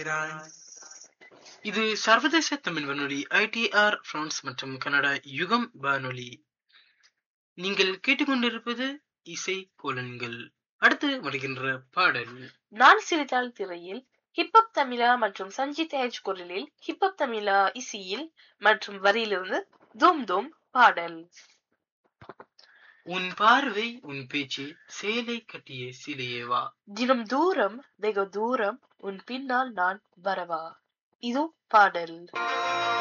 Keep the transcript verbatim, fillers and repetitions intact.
போகிறாய். இது சர்வதேச தமிழ் வானொலி ஐடிஆர் பிரான்ஸ் மற்றும் கனடா யுகம் வானொலி. நீங்கள் கேட்டுக்கொண்டிருப்பது இசை கோலன்கள். அடுத்து வருகின்ற பாடல் நான் சிரித்தால் திரையில் ஹிப்ஹப் தமிழா மற்றும் சஞ்சித் ஏஜ் குரலில் ஹிப்ஹப் தமிழா இசையில் மற்றும் வரியிலிருந்து தூம் தூம் பாடல். உன் பார்வை உன் பேச்சு சேலை கட்டிய சிலையேவா, தினம் தூரம் வெகு தூரம் உன் பின்னால் நான் வரவா. இது பாடல்.